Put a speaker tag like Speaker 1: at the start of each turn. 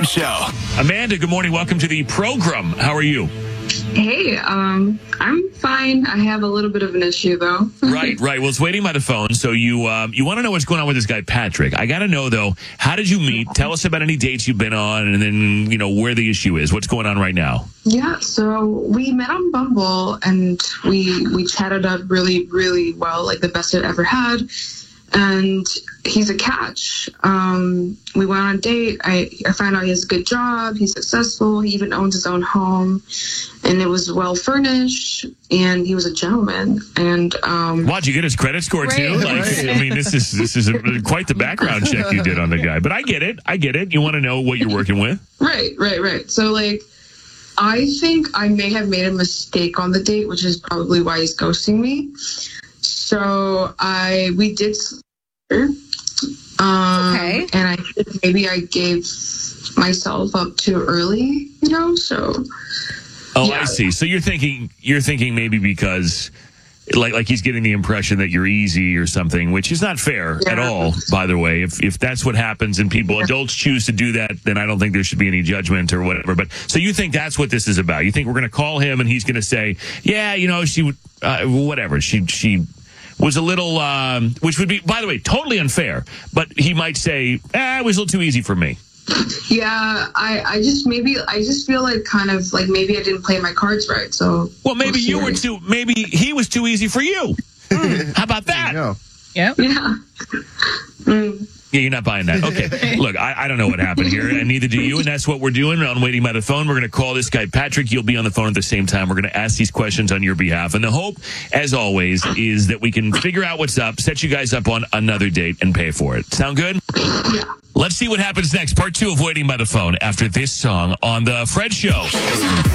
Speaker 1: Show.
Speaker 2: Amanda, good morning. Welcome to the program. How are you?
Speaker 3: Hey, I'm fine. I have a little bit of an issue, though.
Speaker 2: Right. Well, it's waiting by the phone. So you want to know what's going on with this guy, Patrick. I got to know, though, how did you meet? Tell us about any dates you've been on, and then, where the issue is. What's going on right now?
Speaker 3: Yeah, so we met on Bumble, and we chatted up really, really well, like the best I'd ever had. And he's a catch. We went on a date. I found out he has a good job. He's successful. He even owns his own home, and it was well furnished. And he was a gentleman. And
Speaker 2: wow, did you get his credit score too? I mean, this is quite the background check you did on the guy. But I get it. You want to know what you're working with?
Speaker 3: Right. So I think I may have made a mistake on the date, which is probably why he's ghosting me. So we did okay. And I think maybe I gave myself up too early, so.
Speaker 2: Oh,
Speaker 3: yeah.
Speaker 2: I see. So you're thinking maybe because like he's getting the impression that you're easy or something, which is not fair at all, by the way. If that's what happens and adults choose to do that, then I don't think there should be any judgment or whatever. But so you think that's what this is about? You think we're going to call him and he's going to say, yeah, she would, whatever. She was a little, which would be, by the way, totally unfair. But he might say, it was a little too easy for me.
Speaker 3: Yeah, I just feel like kind of like maybe I didn't play my cards right. So
Speaker 2: maybe he was too easy for you. How about that?
Speaker 3: Yeah.
Speaker 2: Yeah, you're not buying that. Okay. Look, I don't know what happened here, and neither do you, and that's what we're doing on Waiting by the Phone. We're going to call this guy Patrick. You'll be on the phone at the same time. We're going to ask these questions on your behalf, and the hope, as always, is that we can figure out what's up, set you guys up on another date, and pay for it. Sound good?
Speaker 3: Yeah.
Speaker 2: Let's see what happens next. Part 2 of Waiting by the Phone after this song on The Fred Show.